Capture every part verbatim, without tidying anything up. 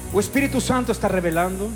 O Espíritu Santo está revelando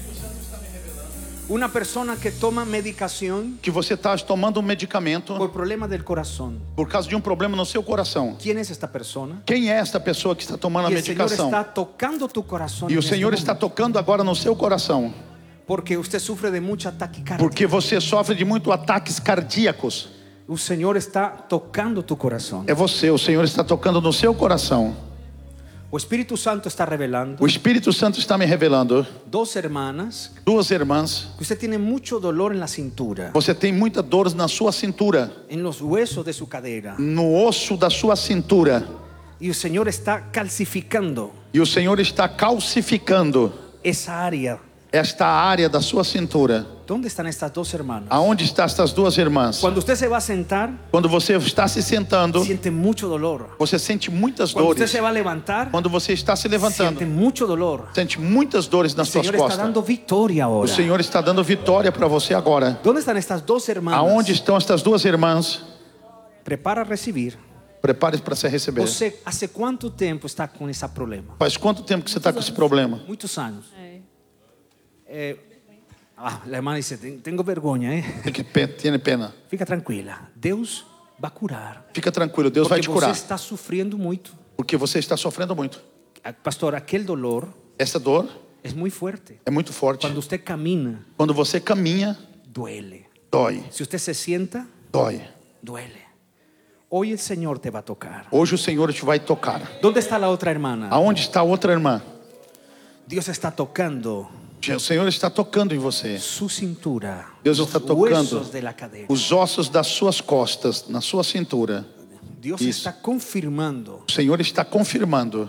una persona que toma medicación que você está tomando um medicamento por problema del corazón. por causa de um problema no seu coração. ¿Quién es esta persona? Quem é esta pessoa que está tomando a Y el Señor medicação? está tocando tu corazón. E en o este Senhor está momento, tocando agora no seu coração, porque usted sufre de mucha taquicardia. porque você sofre de muito ataques cardíacos. El Señor está tocando tu corazón. É você, o Senhor está tocando no seu coração. O Espíritu Santo está revelando O Espírito Santo está me revelando dos hermanas duas irmãs. que usted tiene mucho dolor en la cintura, Você tem muita dor na sua cintura, en los huesos de su cadera, no osso da sua cintura, y el Señor está calcificando e o Senhor está calcificando esa área. esta área da sua cintura. ¿Dónde están estas dos hermanas? Aonde estão estas duas irmãs? Cuando usted se va a sentar, Quando você está se sentando, siente mucho dolor. você sente muitas Cuando usted dores. se va a levantar, Quando você está se levantando, siente mucho dolor. sente muitas dores El nas suas Señor está costas. dando victoria O ahora. Senhor está dando vitória para você agora. ¿Dónde están estas dos hermanas? Aonde estão estas duas irmãs? Prepara a recibir. Prepare-se para se receber. Você, ¿hace cuánto tiempo está con ese problema? Faz quanto tempo que você está com esse problema? Muchos años. Eh, ah, la hermana dice, "Ten- tengo vergüenza, ¿eh? Tem que pe- Tiene pena. Fica tranquila, Deus vai curar. Fica tranquilo, Deus vai Porque te você curar. está sofrendo muito. Porque você está sofrendo muito. Ah, Pastor, aquele dolor Essa dor é muito forte. é muito forte. Quando você camina, Quando você caminha, duele. dói. Se você se sienta, Dói. duele. Hoy el Señor te va a tocar. Hoje o Senhor te vai tocar. ¿Dónde está la otra hermana? Aonde está a outra irmã? Dios está tocando O Senhor está tocando em você. su cintura, Deus los está tocando huesos de la cadera. os ossos das suas costas, na sua cintura. Dios Isso. está confirmando. O Senhor está confirmando.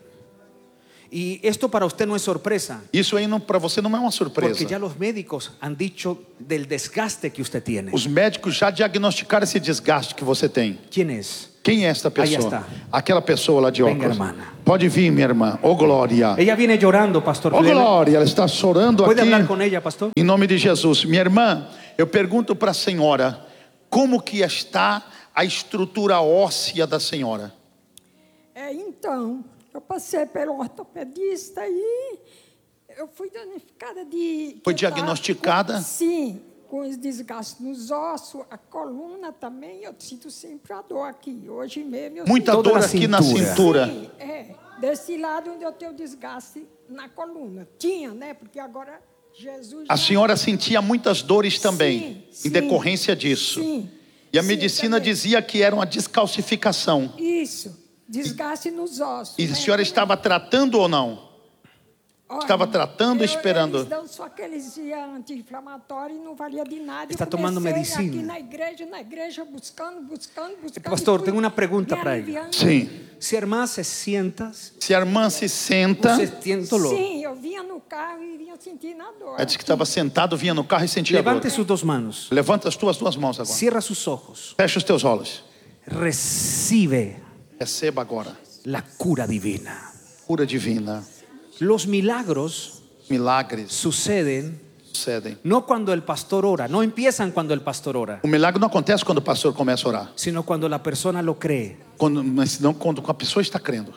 Y esto para usted no es sorpresa, Isso aí para você não é uma surpresa. porque ya los médicos han dicho del desgaste que usted tiene. Os médicos já diagnosticaram esse desgaste que você tem. ¿Quién es? Quem é esta Aí pessoa? está. Aquela pessoa lá de Venga, óculos. hermana. Pode vir, minha irmã. Ô glória. Ella viene llorando, pastor. Ô glória, ela está chorando ¿Puede aqui. hablar con ella, pastor? Em nome de Jesus. Minha irmã, eu pergunto para a senhora, como que está a estrutura óssea da senhora? É, então, eu passei pelo ortopedista e eu fui diagnosticada de... Foi que eu tava diagnosticada? com- sim, com os desgastes nos ossos, a coluna também, eu sinto sempre a dor aqui. Hoje mesmo eu Muita sinto... dor na aqui na cintura. cintura. Sim, é, desse lado onde eu tenho desgaste na coluna. Tinha, né? Porque agora Jesus... A já- senhora sentia muitas dores também, Sim, em sim, decorrência disso. Sim. E a sim, medicina também. dizia que era uma descalcificação. Isso, desgaste nos ossos. E a né? senhora estava tratando ou não? Olha, Estava tratando, eu- esperando. Eles dão só aqueles anti-inflamatórios e não valia de nada. Está Eu tomando comecei medicina? aqui na igreja, na igreja, buscando, buscando, buscando. Pastor, e fui tenho uma pergunta me para ele. aliviando. Sim. Si hermana se sienta, Se a irmã se senta, você tem dolor. Sim, eu vinha no carro e vinha sentindo a dor. ela disse que estava sentado, vinha no carro e sentia dor. Levante sus dos manos. Levanta as tuas duas mãos agora. Cierra sus ojos. Fecha os teus olhos. Recibe Receba agora. la cura divina. Cura divina. Los milagros Milagres suceden sucedem. no cuando el pastor ora, no empiezan cuando el pastor ora, O milagre não acontece quando o pastor começa a orar, sino cuando la persona lo cree. quando, mas não quando a pessoa está crendo.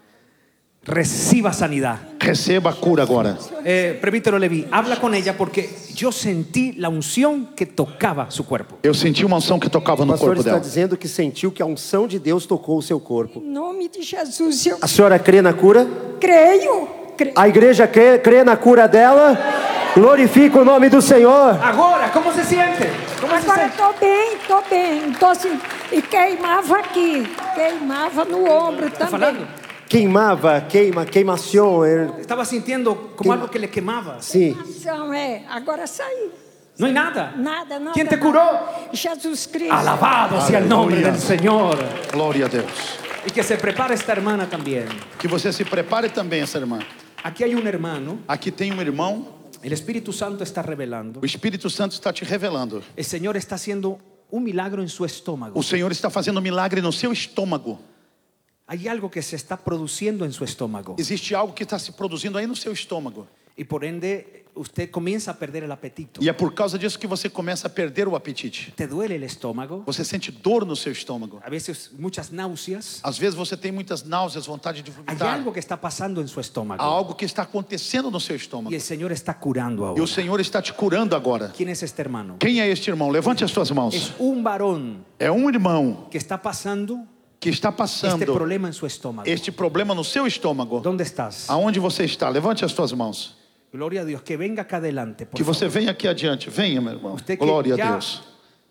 Reciba sanidad. Receba a cura agora. Eh, Prebítero Levi, habla con ella porque yo sentí la unción que tocaba su cuerpo. Eu senti uma unção que tocava O no pastor corpo está dela. dizendo que sentiu que a unção de Deus tocou o seu corpo. Em nome de Jesus, eu A senhora crê na cura? creio. creio. A igreja crê, crê na cura dela? Glorifica o nome do Senhor. Ahora, ¿cómo se siente? ¿Cómo se Agora siente? estou bem, estou bem. Tô assim, e queimava aqui, queimava no ombro ¿Está também. falando? Queimava, queima, queimação. er- Estaba sintiendo como algo que le quemaba. Sim. Então, é, agora saí. No hay nada. Nada, nada. ¿Quién te nada. curó? Jesus Cristo. Alabado sea el nombre Aleluya. del Señor. Glória a Deus. Y que se prepare esta hermana también. Que você se prepare também, essa irmã. Aquí hay un hermano. Aqui tem um irmão. El Espíritu Santo está revelando. O Espírito Santo está te revelando. El Señor está haciendo un milagro en su estómago. O Senhor está fazendo um milagre no seu estômago. Hay algo que se está produciendo en su estómago. Existe algo que está se produzindo aí no seu estômago. Y por ende, usted comienza a perder el apetito. E é por causa disso que você começa a perder o apetite. Te duele el estómago. Você sente dor no seu estômago. A veces muchas náuseas. Às vezes você tem muitas náuseas, vontade de Hay vomitar. algo que está pasando en su Há estómago. algo que está acontecendo no seu estômago. Y el Señor está curando E ahora. o Senhor está te curando agora. ¿Quién es este hermano? Quem é este irmão? Levante as suas mãos. Es un varón É um irmão que está pasando que está este passando problema en su estómago. este problema no seu estômago. ¿Dónde estás? Aonde você está? Levante as suas mãos. Gloria a Dios. Que venga acá adelante, por Que favor. você venha aqui adiante. Venha, meu irmão. Usted que Glória a ya Deus.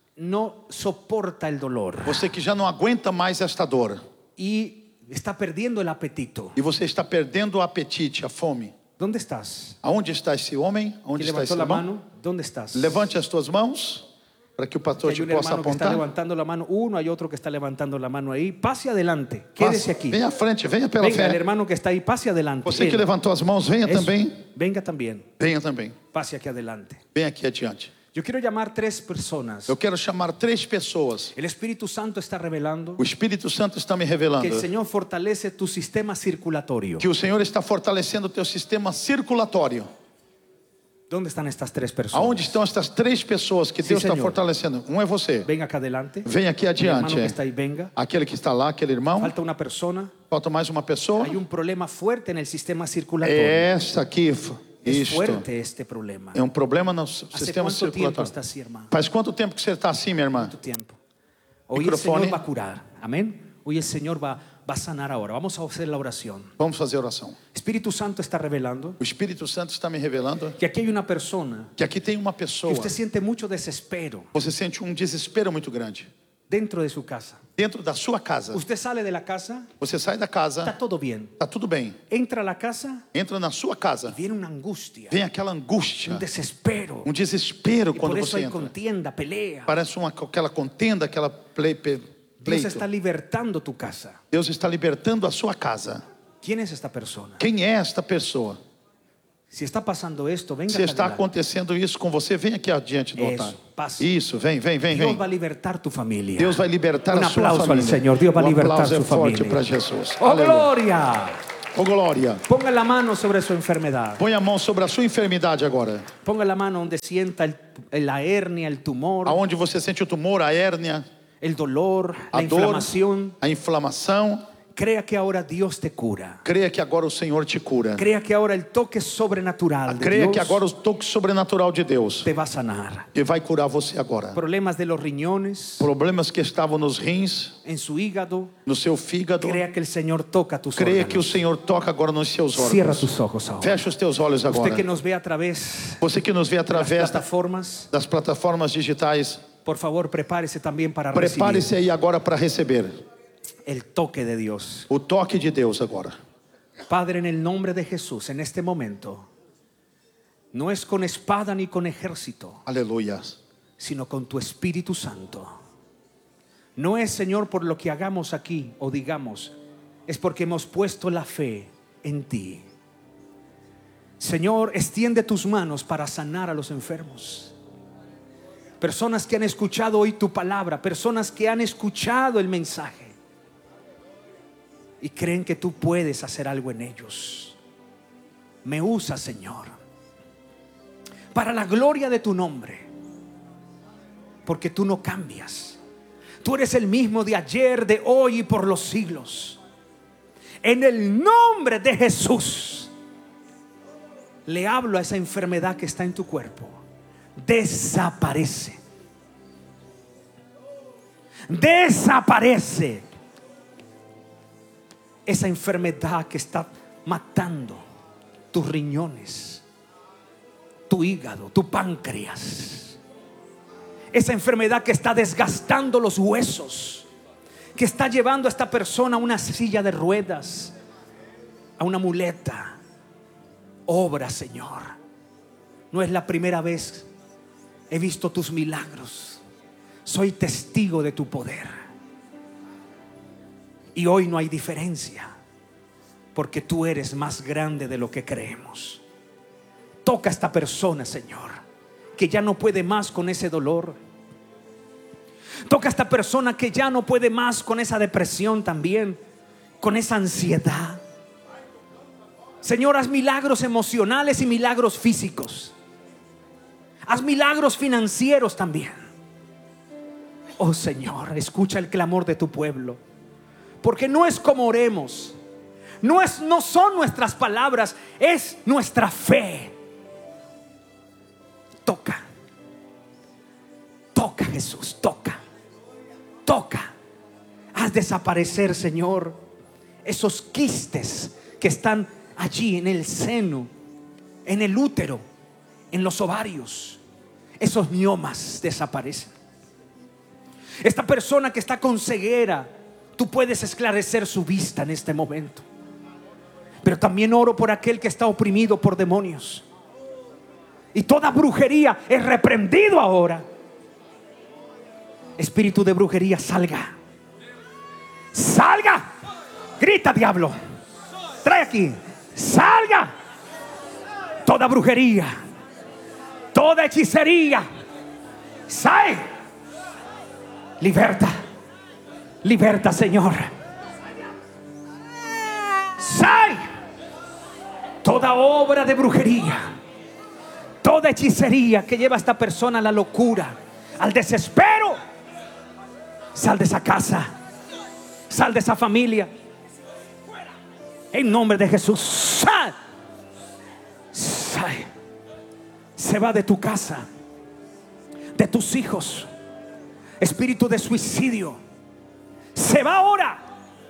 no soporta el dolor Você que já não aguenta mais esta dor. y está perdiendo el apetito. E você está perdendo o apetite, a fome. ¿Dónde estás? Aonde está esse homem? ¿Quién Onde está esse levantó la irmão? mano? ¿Dónde estás? Levante as tuas mãos para que o pastor Hay te un possa hermano que está apontar. levantando la mano. Uno, hay otro que está levantando la mano ahí. Pase adelante. Quédese Passa, aquí. venha à frente, venha pela Venga, el fé. hermano que está ahí, pase adelante. Você que Él. levantou as mãos, venha Eso. também. Venga también. Venha também. Pase aquí adelante. Venha aqui adiante. Yo quiero llamar tres personas. Eu quero chamar três pessoas. El Espíritu Santo está revelando O Espírito Santo está me revelando que el Señor fortalece tu sistema circulatorio. que o Senhor está fortalecendo o teu sistema circulatório. ¿Dónde están estas tres personas? Aonde estão estas três pessoas que Sim, Deus está Senhor. fortalecendo? Um é você. Venga acá adelante. Venha aqui El hermano adiante. que está ahí, venga. Aquele que está lá, aquele irmão. Falta una persona. Falta mais uma pessoa. Hay un problema fuerte en el sistema circulatorio. É esta aqui. Es Isto. fuerte este problema. É um problema no ¿Hace sistema cuánto tiempo circulatório. está así, hermano? Faz quanto tempo que você está assim, minha irmã? ¿Cuánto tiempo? Hoy Micrófono. el Señor va a curar. Amén. Hoy el Señor va, va a sanar ahora. Vamos a hacer la oración. Vamos fazer oração. Espíritu Santo está revelando O Espírito Santo está me revelando que aquí hay una persona que aqui tem uma que pessoa. usted siente mucho desespero Você sente um desespero muito grande dentro de su casa. dentro da sua casa. Usted sale de la casa, Você sai da está casa, todo bien. tá tudo bem. Entra a la casa Entra na sua casa, y viene una angustia, vem aquela angústia, un desespero. um desespero Y quando por eso você hay entra. contienda, pelea. Parece uma aquela contenda, aquela play, pe- Dios pleito. está libertando tu casa. Deus está libertando a sua casa. ¿Quién es esta persona? Quem é esta pessoa? Si está pasando esto, venga Se acá está adelante. acontecendo isso com você, vem aqui adiante do Isso, altar. passe. Isso, vem, vem, vem, Dios vem. va a libertar tu familia. Deus vai libertar Un a sua aplauso al família. Señor. Dios va a O libertar aplauso é su forte familia. para Jesus. ¡Oh, Aleluia. gloria! Oh, glória. Ponga la mano sobre su enfermedad. Põe a mão sobre a sua enfermidade agora. Ponga la mano donde sienta el- la hernia, el tumor, Aonde você sente o tumor, a hérnia, el dolor, a la dor, inflamación. a inflamação. Crea que ahora Dios te cura. Creia que agora o Senhor te cura. Crea que ahora el toque sobrenatural de Creia Dios que agora o toque sobrenatural de Deus te va a sanar. que vai curar você agora. Problemas de los riñones, Problemas que estavam nos rins, en su hígado. no seu fígado. Crea que el Señor toca tus Creia que o órganos. Senhor toca agora nos seus Cierra órgãos. tus ojos ahora. Fecha os teus olhos agora. Usted que nos ve a través Você que nos vê de las através plataformas, das plataformas digitais, por favor, prepárese también para recibir prepare-se aí agora para receber el toque de Dios. o toque de Deus agora. Padre, en el nombre de Jesús, en este momento, no es con espada ni con ejército, Aleluia. sino con tu Espíritu Santo. No es, Señor, por lo que hagamos aquí o digamos, es porque hemos puesto la fe en ti. Señor, extiende tus manos para sanar a los enfermos. Personas que han escuchado hoy tu palabra, personas que han escuchado el mensaje y creen que tú puedes hacer algo en ellos. Me usa, Señor, para la gloria de tu nombre, porque tú no cambias. Tú eres el mismo de ayer, de hoy y por los siglos. En el nombre de Jesús, le hablo a esa enfermedad que está en tu cuerpo. Desaparece. Desaparece. Esa enfermedad que está matando tus riñones, tu hígado, tu páncreas. Esa enfermedad que está desgastando los huesos, que está llevando a esta persona a una silla de ruedas, a una muleta. Obra, Señor. No es la primera vez. He visto tus milagros. Soy testigo de tu poder. Y hoy no hay diferencia, porque tú eres más grande de lo que creemos. Toca a esta persona, Señor, que ya no puede más con ese dolor. Toca a esta persona que ya no puede más con esa depresión también, con esa ansiedad. Señor, haz milagros emocionales y milagros físicos. Haz milagros financieros también. Oh Señor, escucha el clamor de tu pueblo, porque no es como oremos, no es, no son nuestras palabras, es nuestra fe. Toca, toca Jesús, toca, toca. Haz desaparecer, Señor, esos quistes que están allí en el seno, en el útero, en los ovarios. Esos miomas desaparecen. Esta persona que está con ceguera, tú puedes esclarecer su vista en este momento. Pero también oro por aquel que está oprimido por demonios. Y toda brujería es reprendido ahora. Espíritu de brujería, salga. Salga. Grita, diablo. Trae aquí. Salga. Toda brujería, toda hechicería, sale. Liberta, liberta, Señor. Sal. Toda obra de brujería, toda hechicería que lleva a esta persona a la locura, al desespero, sal de esa casa, sal de esa familia. En nombre de Jesús, sal. Sal. Se va de tu casa, de tus hijos. Espíritu de suicidio, se va ahora.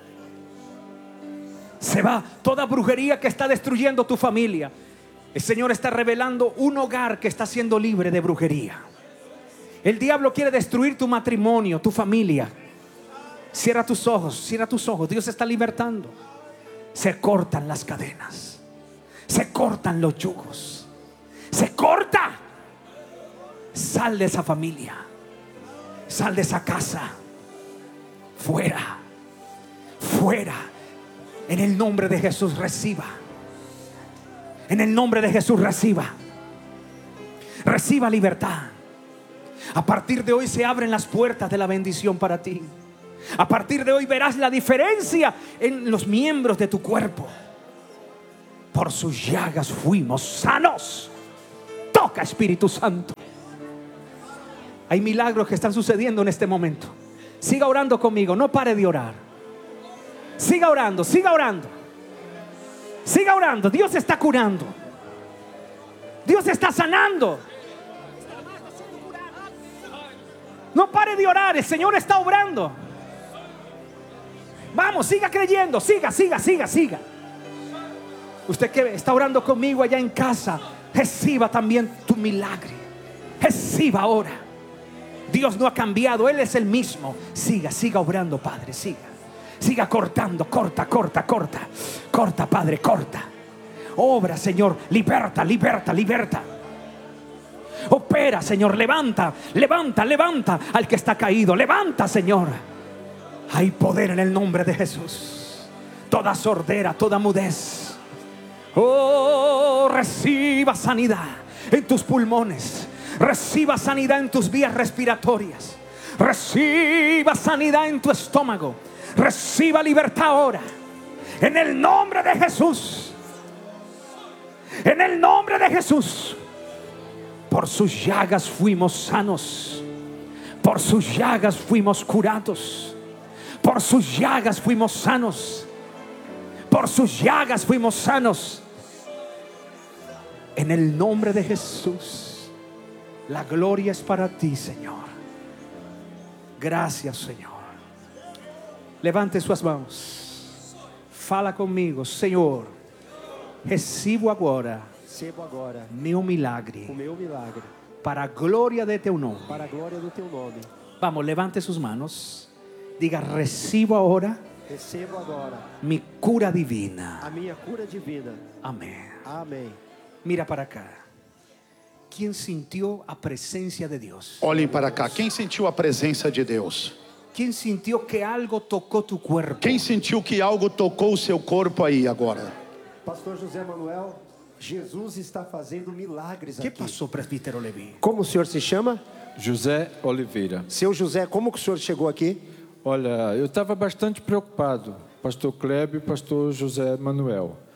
Se va toda brujería que está destruyendo tu familia. El Señor está revelando un hogar que está siendo libre de brujería. El diablo quiere destruir tu matrimonio, tu familia. Cierra tus ojos, cierra tus ojos. Dios está libertando. Se cortan las cadenas, se cortan los yugos, se corta. Sal de esa familia, sal de esa casa. Fuera, fuera. En el nombre de Jesús reciba. En el nombre de Jesús reciba. Reciba libertad. A partir de hoy se abren las puertas de la bendición para ti. A partir de hoy verás la diferencia en los miembros de tu cuerpo. Por sus llagas fuimos sanos. Toca, Espíritu Santo. Hay milagros que están sucediendo en este momento. Siga orando conmigo, no pare de orar. Siga orando, siga orando. Siga orando, Dios está curando. Dios está sanando. No pare de orar, el Señor está obrando. Vamos, siga creyendo, siga, siga, siga, siga. Usted que está orando conmigo allá en casa, reciba también tu milagro. Reciba ahora. Dios no ha cambiado, Él es el mismo. Siga, siga obrando, Padre, siga. Siga cortando, corta, corta, corta. Corta, Padre, corta. Obra, Señor, liberta, liberta, liberta. Opera, Señor, levanta, levanta, levanta al que está caído. Levanta, Señor. Hay poder en el nombre de Jesús. Toda sordera, toda mudez. Oh, reciba sanidad en tus pulmones. Reciba sanidad en tus vías respiratorias. Reciba sanidad en tu estómago. Reciba libertad ahora. En el nombre de Jesús. En el nombre de Jesús. Por sus llagas fuimos sanos. Por sus llagas fuimos curados. Por sus llagas fuimos sanos. Por sus llagas fuimos sanos. En el nombre de Jesús. La gloria es para ti, Señor. Gracias, Señor. Levante suas mãos. Fala comigo, Senhor. Recebo agora, Recebo agora meu milagre, o meu milagre, para a glória de teu nome. para a glória do teu nome. Vamos, levante sus manos. Diga, recibo ahora Recebo agora mi cura divina. a minha cura divina. Amén. Amém. Mira para acá. ¿Quién sintió a presencia de Dios? Olhem para cá. Quem sentiu a presença de Deus? ¿Quién sintió que algo tocó tu cuerpo? Quem sentiu que algo tocou o seu corpo aí agora? Pastor José Manuel, Jesus está fazendo milagres ¿Qué aqui. pasó, presbítero Levi? Como o senhor se chama? José Oliveira. Seu José, como que o senhor chegou aqui? Olha, eu estava bastante preocupado, pastor Kleber e pastor José Manuel.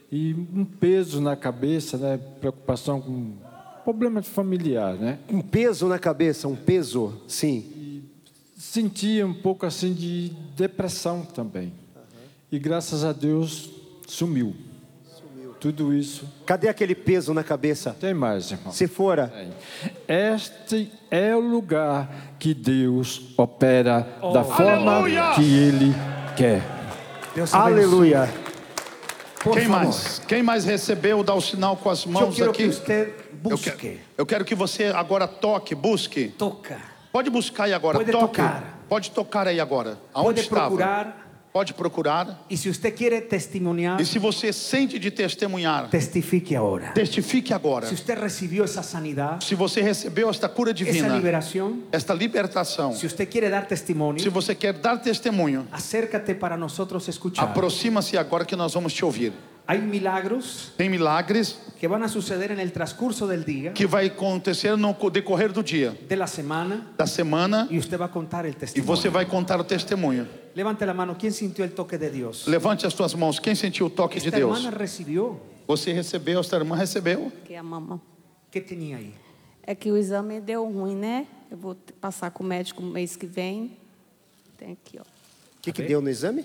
E um peso na cabeça, né? Preocupação com problema familiar, né? Um peso na cabeça, um peso, sim. Sentia um pouco assim de depressão também. Uhum. E graças a Deus sumiu. Sumiu. Tudo isso. Cadê aquele peso na cabeça? Tem mais, irmão. Se fora. Este é o lugar que Deus opera oh. da forma Aleluia. que Ele quer. Deus Aleluia. Por Quem favor. mais? Quem mais recebeu, dá o sinal com as mãos eu aqui. Que você busque. Eu, quero, eu quero que você agora toque, busque. Toca. Pode buscar aí agora. Pode toque. tocar. Pode tocar aí agora. Aonde Pode estava? procurar. Pode procurar. E se você quer testemunhar, e se você sente de testemunhar, testifique agora. Testifique agora. Se você recebeu essa sanidade, se você recebeu esta cura divina, essa liberação, esta libertação, se você quer dar testemunho, se você quer dar testemunho, acércate para nós escuchar. Aproxima-se agora que nós vamos te ouvir. Há milagros. Tem milagres que vão suceder no transcurso do dia. Que vai acontecer no decorrer do dia. Da semana. Da semana. E você vai contar o testemunho. E você vai contar o testemunho. Levante a mão, quem sentiu o toque de Deus? Levante as suas mãos, quem sentiu o toque esta de Deus? Esta irmã recebeu? Você recebeu, esta irmã recebeu? Que é a mamãe. O que tinha aí? É que o exame deu ruim, né? Eu vou passar com o médico no mês que vem. Tem aqui, ó. O que, que deu no exame?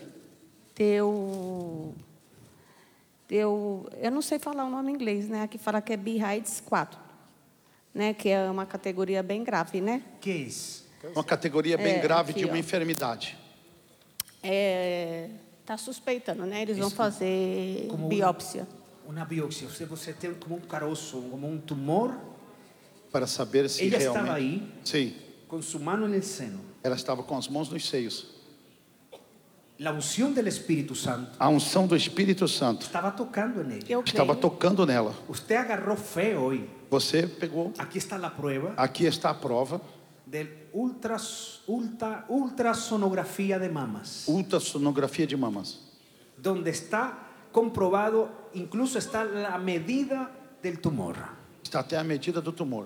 Deu... Deu... Eu não sei falar o nome em inglês, né? Aqui fala que é B I D S quatro. Né? Que é uma categoria bem grave, né? Que é isso? Uma categoria bem é, grave aqui, de uma ó. enfermidade. É... Tá suspeitando, né? Eles vão isso, fazer biópsia. Uma, uma biópsia. Você, você tem como um caroço, como um tumor. Para saber se Ela realmente... estava aí. Sim. Com sua mão no seno. Ela estava com as mãos nos seios. A unção do Espírito Santo. A unção do Espírito Santo. Estava tocando nela. Eu estava creio. tocando nela. Você agarrou fé hoje. Você pegou. Aqui está a prova. Aqui está a prova. De ultras, ultra, ultrassonografia de mamas. Ultrassonografia de mamas. Donde está comprovado, incluso está a medida del tumor. Está até a medida do tumor.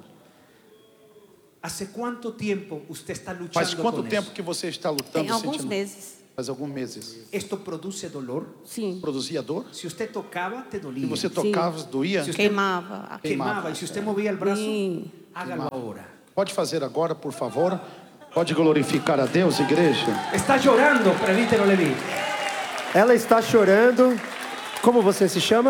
Hace quanto tempo você está lutando? Faz quanto com tempo isso? que você está lutando? Tem alguns sentindo? meses. Faz alguns meses. Isto produz dolor? Sim. Produzia dor? Se você tocava, te doía. Se você tocava, Sim. doía? Se você Queimava. Queimava. E se você movia o braço, Sim. hágalo agora. Pode fazer agora, por favor. Pode glorificar a Deus, igreja. Está chorando, presbítero Levi. Ela está chorando. Como você se chama?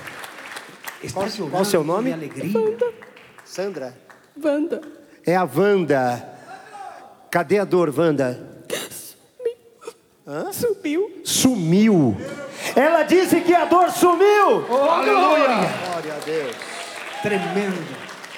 Está qual, chorando qual o seu nome? de alegria. Sandra. Wanda. É a Wanda. Cadê a dor, Wanda? Hã? Subiu. Sumiu. Ela disse que a dor sumiu. Oh, aleluia. Glória a Deus. Tremendo.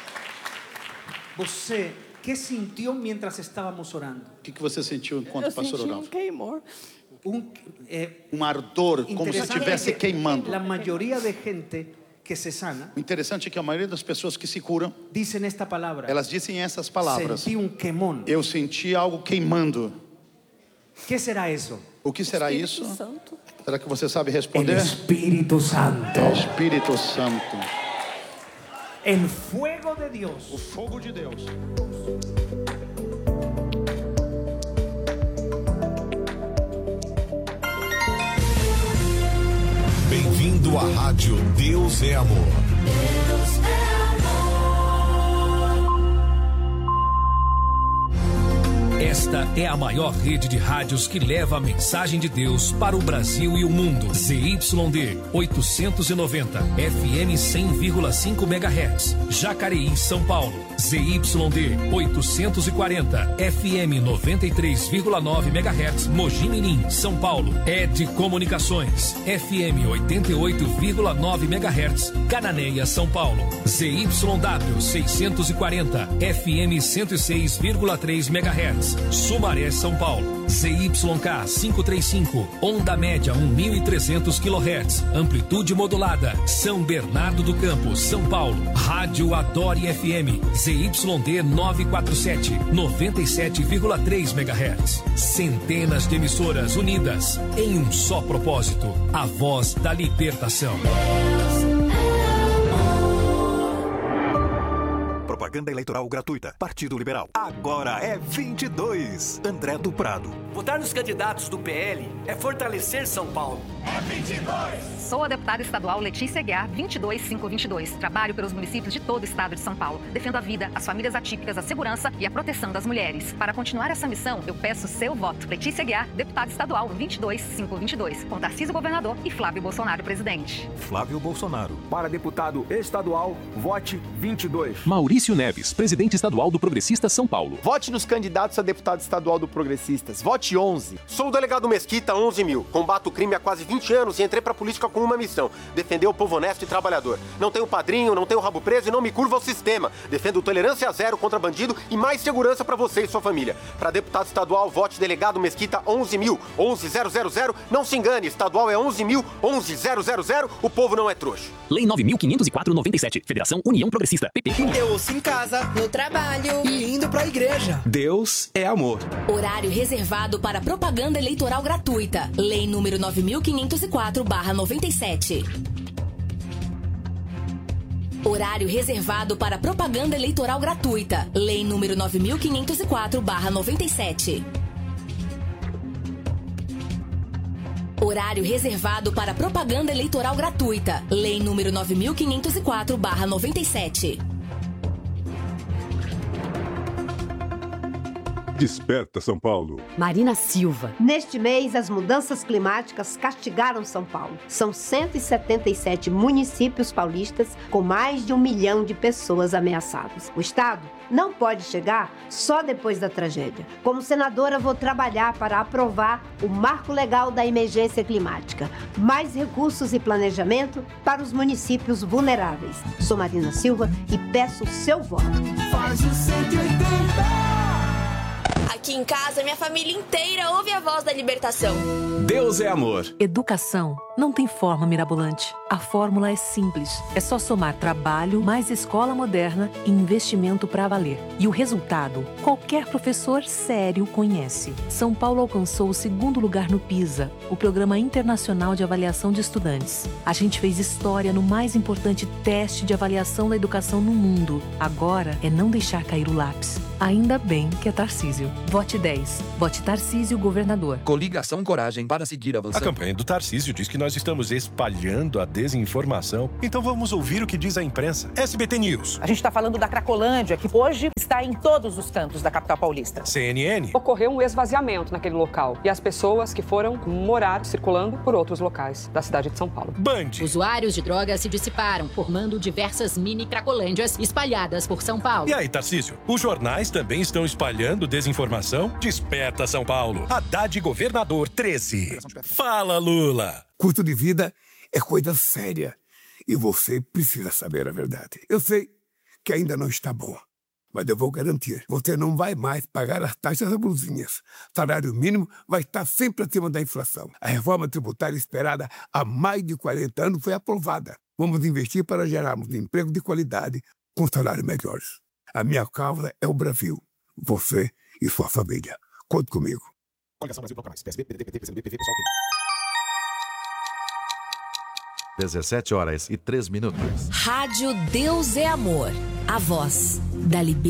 Você, que sentiu mientras estávamos orando? O que, que você sentiu enquanto o pastor orava? Um queimor. Um, é, um ardor, como se estivesse queimando. A maioria de gente que se sana. O interessante é que a maioria das pessoas que se curam, dizem esta palavra. Elas dizem essas palavras. Senti um queimão. Eu senti algo queimando. O que será isso? O que será Espírito isso? Santo. Será que você sabe responder? O Espírito Santo. O Espírito Santo. El fuego de Deus. O fogo de Deus. Bem-vindo à rádio Deus é Amor. Deus é Esta é a maior rede de rádios que leva a mensagem de Deus para o Brasil e o mundo. Z Y D oitocentos e noventa, F M cem vírgula cinco megahertz, Jacareí, São Paulo. Z Y D oitocentos e quarenta, F M noventa e três vírgula nove megahertz, Mogi Mirim, São Paulo. Ed Comunicações, F M oitenta e oito vírgula nove megahertz, Cananéia, São Paulo. Z Y W seiscentos e quarenta, F M cento e seis vírgula três megahertz, Sumaré, São Paulo. Z Y K quinhentos e trinta e cinco, onda média mil e trezentos quilohertz, amplitude modulada, São Bernardo do Campo, São Paulo. Rádio Adore F M, Z Y D novecentos e quarenta e sete, noventa e sete vírgula três megahertz. Centenas de emissoras unidas em um só propósito, a voz da libertação. Propaganda eleitoral gratuita. Partido Liberal. Agora é vinte e dois. André do Prado. Votar nos candidatos do P L é fortalecer São Paulo. É vinte e dois. Sou a deputada estadual Letícia Aguiar, vinte e dois mil quinhentos e vinte e dois. Trabalho pelos municípios de todo o estado de São Paulo. Defendo a vida, as famílias atípicas, a segurança e a proteção das mulheres. Para continuar essa missão, eu peço seu voto. Letícia Aguiar, deputada estadual vinte e dois mil quinhentos e vinte e dois. Com Tarcísio governador e Flávio Bolsonaro presidente. Flávio Bolsonaro. Para deputado estadual, vote vinte e dois. Maurício Neves, presidente estadual do Progressistas São Paulo. Vote nos candidatos a deputado estadual do Progressistas. Vote onze. Sou o delegado Mesquita, onze mil. Combato o crime há quase vinte anos e entrei pra política com uma missão: defender o povo honesto e trabalhador. Não tenho padrinho, não tenho rabo preso e não me curvo ao sistema. Defendo tolerância zero contra bandido e mais segurança pra você e sua família. Para deputado estadual, vote delegado Mesquita, onze mil. onze mil. Não se engane, estadual é onze mil. onze mil. O povo não é trouxa. Lei nove mil quinhentos e quatro, noventa e sete. Federação União Progressista. P P. Eu ouço em casa, no trabalho e indo pra igreja. Deus é amor. Horário reservado para propaganda eleitoral gratuita. Lei número nove mil quinhentos e quatro barra noventa e sete. Horário reservado para propaganda eleitoral gratuita. Lei número nove mil quinhentos e quatro barra noventa e sete. Horário reservado para propaganda eleitoral gratuita. Lei número nove mil quinhentos e quatro barra noventa e sete. Desperta São Paulo. Marina Silva. Neste mês, as mudanças climáticas castigaram São Paulo. São cento e setenta e sete municípios paulistas com mais de um milhão de pessoas ameaçadas. O Estado não pode chegar só depois da tragédia. Como senadora, vou trabalhar para aprovar o Marco Legal da Emergência Climática. Mais recursos e planejamento para os municípios vulneráveis. Sou Marina Silva e peço o seu voto. Faz o cento e oitenta! Aqui em casa, minha família inteira ouve a voz da libertação. Deus é amor. Educação não tem forma mirabolante. A fórmula é simples. É só somar trabalho, mais escola moderna e investimento para valer. E o resultado, qualquer professor sério conhece. São Paulo alcançou o segundo lugar no PISA, o Programa Internacional de Avaliação de Estudantes. A gente fez história no mais importante teste de avaliação da educação no mundo. Agora é não deixar cair o lápis. Ainda bem que é Tarcísio. Vote dez. Vote Tarcísio, governador. Coligação Coragem para seguir avançando. A campanha do Tarcísio diz que nós estamos espalhando a desinformação. Então vamos ouvir o que diz a imprensa. S B T News. A gente está falando da Cracolândia, que hoje está em todos os cantos da capital paulista. C N N. Ocorreu um esvaziamento naquele local e as pessoas que foram morar circulando por outros locais da cidade de São Paulo. Band. Usuários de drogas se dissiparam, formando diversas mini Cracolândias espalhadas por São Paulo. E aí, Tarcísio? Os jornais também estão espalhando desinformação? Desperta São Paulo. Haddad Governador treze. Fala, Lula. Custo de vida é coisa séria e você precisa saber a verdade. Eu sei que ainda não está bom, mas eu vou garantir. Você não vai mais pagar as taxas abusivas. Salário mínimo vai estar sempre acima da inflação. A reforma tributária esperada há mais de quarenta anos foi aprovada. Vamos investir para gerarmos emprego de qualidade com salários melhores. A minha causa é o Brasil. Você e sua família. Conte comigo. Coligação Brasil Bloco Mais. P S B, P D T, P C B, P V, pessoal. dezessete horas e três minutos. Rádio Deus é Amor. A voz da liberdade.